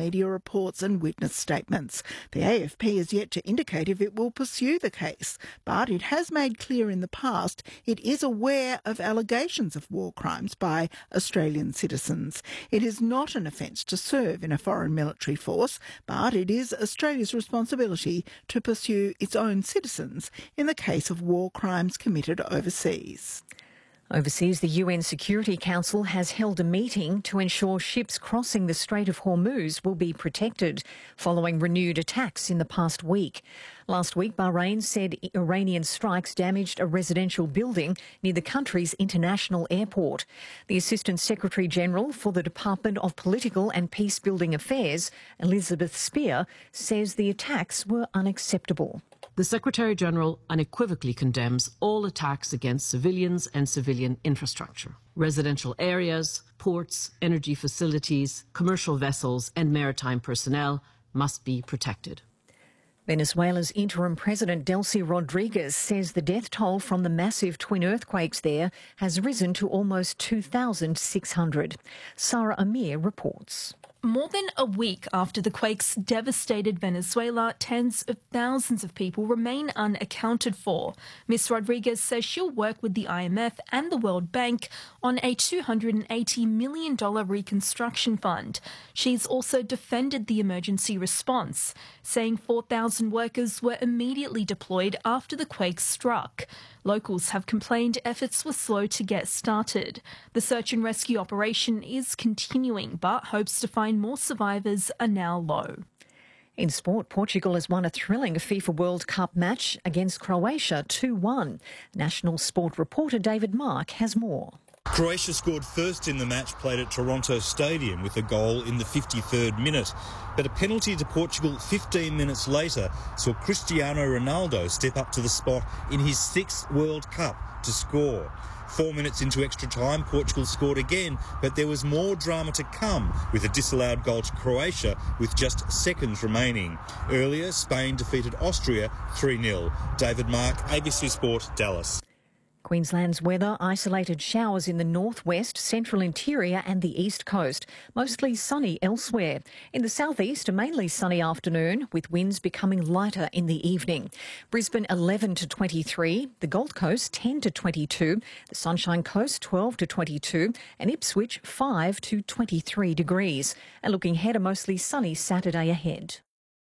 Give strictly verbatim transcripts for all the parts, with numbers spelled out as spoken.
media reports and witness statements. The A F P has yet to indicate if it will pursue the case, but it has made clear in the past it is aware of allegations of war crimes by Australian citizens. It is not an offence to serve in a foreign military force, but it is Australia's responsibility to pursue its own citizens in the case of war crimes committed overseas. Overseas, the U N Security Council has held a meeting to ensure ships crossing the Strait of Hormuz will be protected following renewed attacks in the past week. Last week, Bahrain said Iranian strikes damaged a residential building near the country's international airport. The Assistant Secretary-General for the Department of Political and Peacebuilding Affairs, Elizabeth Spear, says the attacks were unacceptable. The Secretary-General unequivocally condemns all attacks against civilians and civilian infrastructure. Residential areas, ports, energy facilities, commercial vessels and maritime personnel must be protected. Venezuela's interim president Delcy Rodriguez says the death toll from the massive twin earthquakes there has risen to almost two thousand six hundred. Sarah Amir reports. More than a week after the quakes devastated Venezuela, tens of thousands of people remain unaccounted for. Miz Rodriguez says she'll work with the I M F and the World Bank on a two hundred eighty million dollars reconstruction fund. She's also defended the emergency response, saying four thousand workers were immediately deployed after the quakes struck. Locals have complained efforts were slow to get started. The search and rescue operation is continuing, but hopes to find more survivors are now low. In sport, Portugal has won a thrilling FIFA World Cup match against Croatia two one. National sport reporter David Mark has more. Croatia scored first in the match played at Toronto Stadium with a goal in the fifty-third minute. But a penalty to Portugal fifteen minutes later saw Cristiano Ronaldo step up to the spot in his sixth World Cup to score. Four minutes into extra time, Portugal scored again, but there was more drama to come with a disallowed goal to Croatia with just seconds remaining. Earlier, Spain defeated Austria three nil. David Mark, A B C Sport, Dallas. Queensland's weather, isolated showers in the northwest, central interior and the east coast. Mostly sunny elsewhere. In the southeast, a mainly sunny afternoon with winds becoming lighter in the evening. Brisbane eleven to twenty-three, the Gold Coast ten to twenty-two, the Sunshine Coast twelve to twenty-two and Ipswich five to twenty-three degrees. And looking ahead, a mostly sunny Saturday ahead.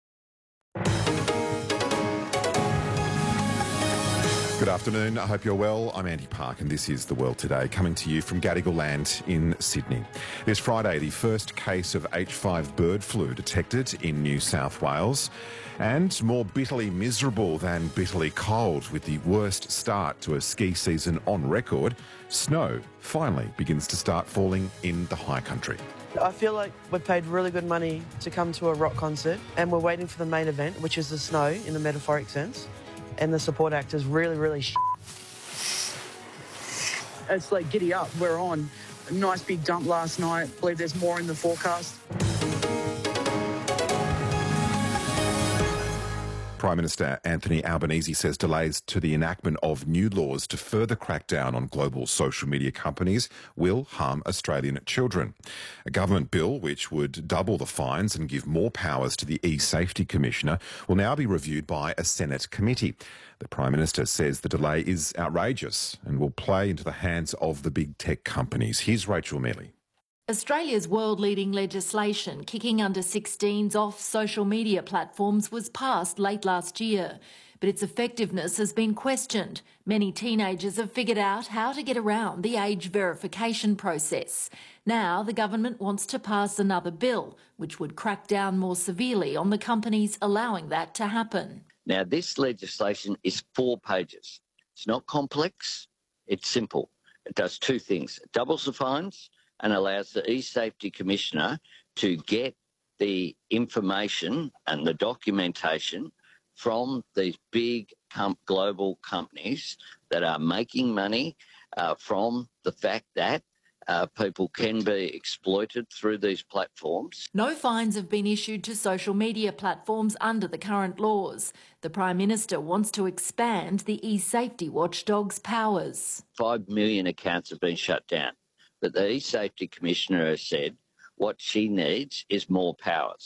Good afternoon. I hope you're well. I'm Andy Park and this is The World Today, coming to you from Gadigal Land in Sydney. This Friday, the first case of H five bird flu detected in New South Wales. And more bitterly miserable than bitterly cold, with the worst start to a ski season on record, snow finally begins to start falling in the high country. I feel like we've paid really good money to come to a rock concert and we're waiting for the main event, which is the snow in the metaphoric sense. And the support act is really, really sh**. It's like, giddy up, we're on. A nice big dump last night. I believe there's more in the forecast. Prime Minister Anthony Albanese says delays to the enactment of new laws to further crack down on global social media companies will harm Australian children. A government bill which would double the fines and give more powers to the e-Safety Commissioner will now be reviewed by a Senate committee. The Prime Minister says the delay is outrageous and will play into the hands of the big tech companies. Here's Rachel Mealy. Australia's world-leading legislation kicking under sixteens off social media platforms was passed late last year, but its effectiveness has been questioned. Many teenagers have figured out how to get around the age verification process. Now the government wants to pass another bill, which would crack down more severely on the companies allowing that to happen. Now, this legislation is four pages. It's not complex, it's simple. It does two things. It doubles the fines and allows the e-Safety Commissioner to get the information and the documentation from these big com- global companies that are making money uh, from the fact that uh, people can be exploited through these platforms. No fines have been issued to social media platforms under the current laws. The Prime Minister wants to expand the e-Safety watchdog's powers. Five million accounts have been shut down. But the e-Safety Commissioner has said what she needs is more powers.